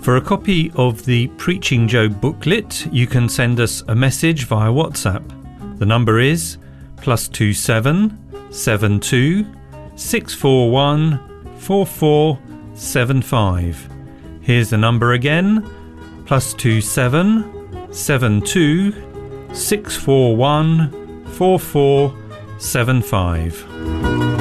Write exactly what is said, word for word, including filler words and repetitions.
For a copy of the Preaching Joe booklet, you can send us a message via WhatsApp. The number is plus two seven seven two six four one four four seven five. Here's the number again: plus two seven seven two six four one four four seven five.